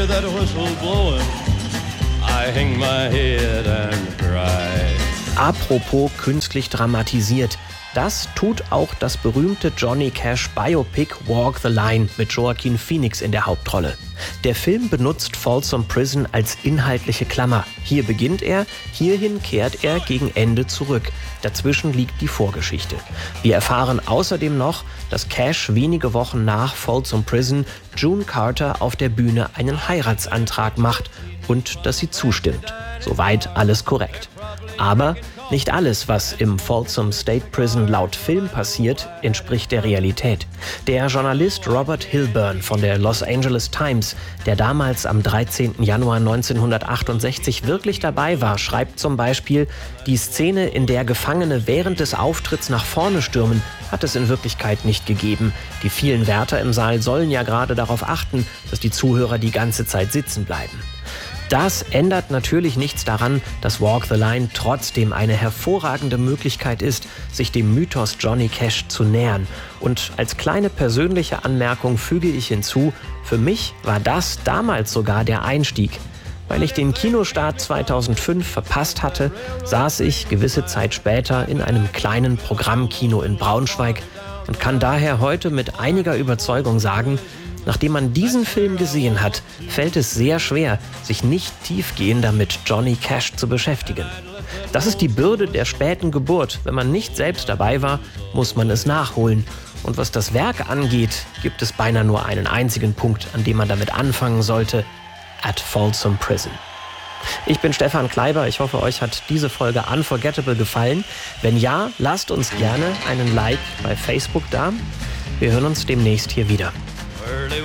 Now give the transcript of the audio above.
that whistle blowing, I hang my head and cry. Apropos künstlich dramatisiert. Das tut auch das berühmte Johnny Cash Biopic Walk the Line mit Joaquin Phoenix in der Hauptrolle. Der Film benutzt Folsom Prison als inhaltliche Klammer. Hier beginnt er, hierhin kehrt er gegen Ende zurück. Dazwischen liegt die Vorgeschichte. Wir erfahren außerdem noch, dass Cash wenige Wochen nach Folsom Prison June Carter auf der Bühne einen Heiratsantrag macht und dass sie zustimmt. Soweit alles korrekt. Aber nicht alles, was im Folsom State Prison laut Film passiert, entspricht der Realität. Der Journalist Robert Hilburn von der Los Angeles Times, der damals am 13. Januar 1968 wirklich dabei war, schreibt zum Beispiel, die Szene, in der Gefangene während des Auftritts nach vorne stürmen, hat es in Wirklichkeit nicht gegeben. Die vielen Wärter im Saal sollen ja gerade darauf achten, dass die Zuhörer die ganze Zeit sitzen bleiben. Das ändert natürlich nichts daran, dass Walk the Line trotzdem eine hervorragende Möglichkeit ist, sich dem Mythos Johnny Cash zu nähern. Und als kleine persönliche Anmerkung füge ich hinzu, für mich war das damals sogar der Einstieg. Weil ich den Kinostart 2005 verpasst hatte, saß ich gewisse Zeit später in einem kleinen Programmkino in Braunschweig und kann daher heute mit einiger Überzeugung sagen, nachdem man diesen Film gesehen hat, fällt es sehr schwer, sich nicht tiefgehender mit Johnny Cash zu beschäftigen. Das ist die Bürde der späten Geburt. Wenn man nicht selbst dabei war, muss man es nachholen. Und was das Werk angeht, gibt es beinahe nur einen einzigen Punkt, an dem man damit anfangen sollte: at Folsom Prison. Ich bin Stefan Kleiber. Ich hoffe, euch hat diese Folge Unforgettable gefallen. Wenn ja, lasst uns gerne einen Like bei Facebook da. Wir hören uns demnächst hier wieder.